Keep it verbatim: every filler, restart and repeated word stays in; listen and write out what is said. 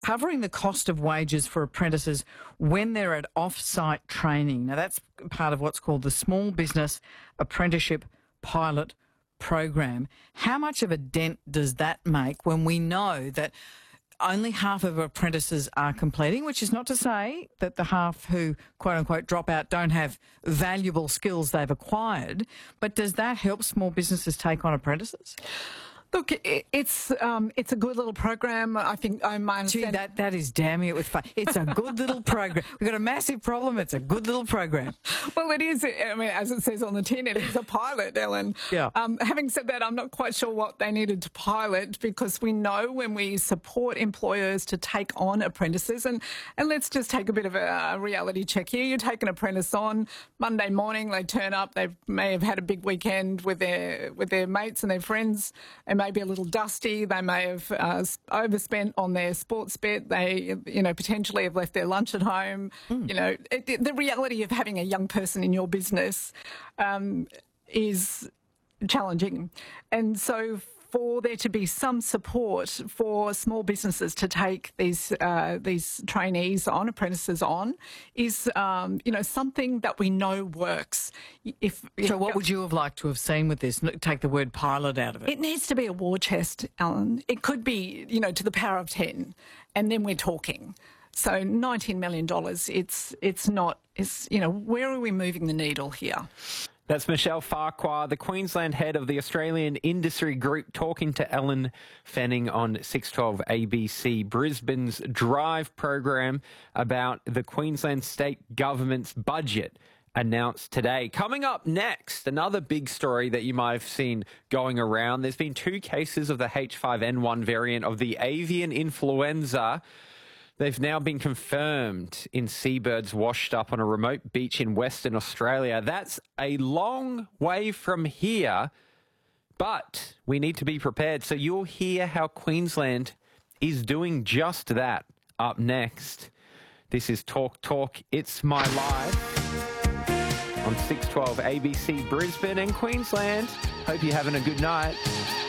covering the cost of wages for apprentices when they're at off-site training. Now, that's part of what's called the Small Business Apprenticeship Pilot Program. How much of a dent does that make when we know that only half of apprentices are completing, which is not to say that the half who, quote-unquote, drop out don't have valuable skills they've acquired, but does that help small businesses take on apprentices? Look, it's um, it's a good little program. I think I might Gee, that, that is damning it with fun. It's a good little program. We've got a massive problem. It's a good little program. Well, it is. I mean, as it says on the tin, it is a pilot, Ellen. Yeah. Um, having said that, I'm not quite sure what they needed to pilot, because we know when we support employers to take on apprentices, and, and let's just take a bit of a, a reality check here. You take an apprentice on Monday morning, they turn up, they may have had a big weekend with their with their mates and their friends, and may be a little dusty. They may have uh, overspent on their sports bet. They, you know, potentially have left their lunch at home. Mm. You know, it, it, the reality of having a young person in your business um, is challenging. And so for there to be some support for small businesses to take these uh, these trainees on, apprentices on, is um, you know, something that we know works. If, if so, what would you have liked to have seen with this? Take the word pilot out of it. It needs to be a war chest, Alan. It could be, you know, to the power of ten, and then we're talking. So nineteen million dollars. It's it's not. It's, you know, where are we moving the needle here? That's Michelle Farquhar, the Queensland head of the Australian Industry Group, talking to Ellen Fanning on six twelve A B C. Brisbane's Drive program about the Queensland state government's budget announced today. Coming up next, another big story that you might have seen going around. There's been two cases of the H five N one variant of the avian influenza. They've now been confirmed in seabirds washed up on a remote beach in Western Australia. That's a long way from here, but we need to be prepared. So you'll hear how Queensland is doing just that up next. This is Talk Talk, It's My Life on six twelve A B C Brisbane and Queensland. Hope you're having a good night.